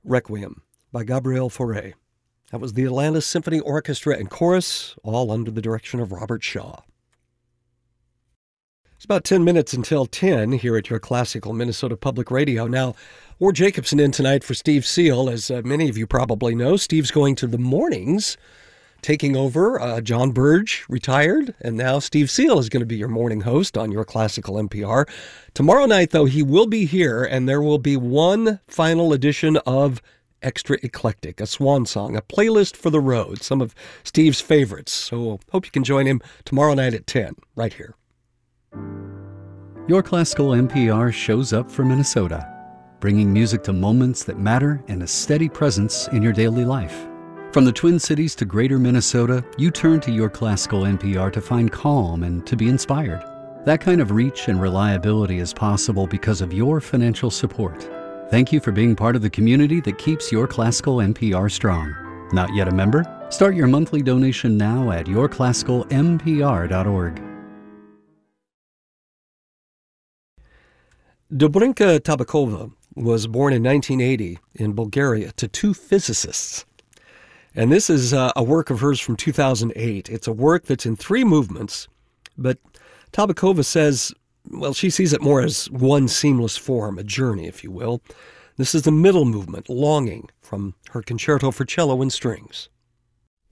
Requiem by Gabriel Fauré. That was the Atlanta Symphony Orchestra and Chorus, all under the direction of Robert Shaw. It's about 10 minutes until 10 here at your classical Minnesota Public Radio. Now, Ward Jacobson in tonight for Steve Seal. As many of you probably know, Steve's going to the mornings, taking over. John Burge retired, and now Steve Seal is going to be your morning host on your classical NPR. Tomorrow night, though, he will be here, and there will be one final edition of Extra Eclectic, a swan song, a playlist for the road, some of Steve's favorites. So hope you can join him tomorrow night at 10, right here. Your Classical NPR shows up for Minnesota, bringing music to moments that matter and a steady presence in your daily life. From the Twin Cities to Greater Minnesota, you turn to Your Classical NPR to find calm and to be inspired. That kind of reach and reliability is possible because of your financial support. Thank you for being part of the community that keeps Your Classical NPR strong. Not yet a member? Start your monthly donation now at yourclassicalnpr.org. Dobrinka Tabakova was born in 1980 in Bulgaria to two physicists. And this is a work of hers from 2008. It's a work that's in three movements, but Tabakova says, well, she sees it more as one seamless form, a journey, if you will. This is the middle movement, Longing, from her Concerto for Cello and Strings.